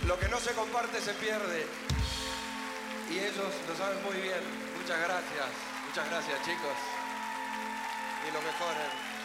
Lo que no se comparte se pierde. Y ellos lo saben muy bien. Muchas gracias chicos. Y lo mejoren.